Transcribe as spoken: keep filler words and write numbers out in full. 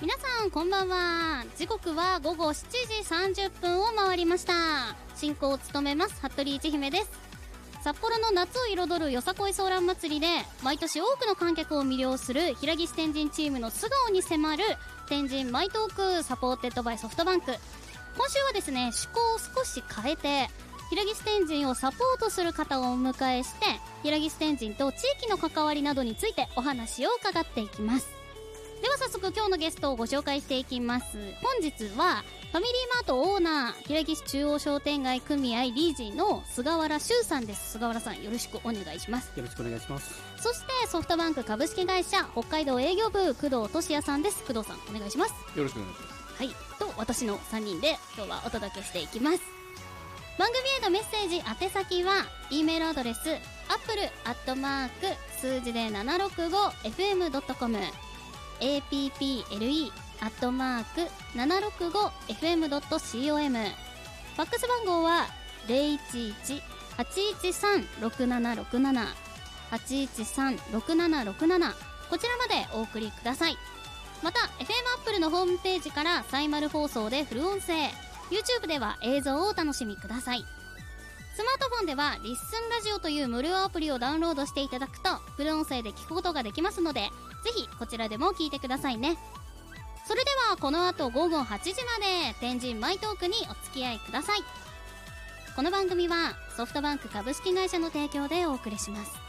皆さんこんばんは。時刻は午後しちじさんじゅっぷんを回りました。進行を務めます服部一姫です。札幌の夏を彩るよさこいソーラン祭りで毎年多くの観客を魅了する平岸天神チームの素顔に迫る天神マイトークサポーテッドバイソフトバンク。今週はですね、趣向を少し変えて平岸天神をサポートする方をお迎えして平岸天神と地域の関わりなどについてお話を伺っていきます。では早速今日のゲストをご紹介していきます。本日はファミリーマートオーナー平岸中央商店街組合理事の菅原修さんです。菅原さんよろしくお願いします。 よろしくお願いします。 そしてソフトバンク株式会社北海道営業部工藤俊也さんです。工藤さんお願いします。 よろしくお願いします。 はい、と私のさんにんで今日はお届けしていきます。番組へのメッセージ宛先は E メールアドレス アップル アットマーク 数字で ななろくごエフエムドットコム エーピーピーエルイー アットマーク ななろくごエフエムドットコム ファックス番号は ゼロいちいち はちいちさん ろくななろくなな はちいちさん ろくななろくなな こちらまでお送りください。また エフエム アップルのホームページからサイマル放送でフル音声、 YouTube では映像をお楽しみください。スマートフォンではリッスンラジオという無料アプリをダウンロードしていただくとフル音声で聞くことができますので、ぜひこちらでも聞いてくださいね。それではこの後午後はちじまで天神マイトークにお付き合いください。この番組はソフトバンク株式会社の提供でお送りします。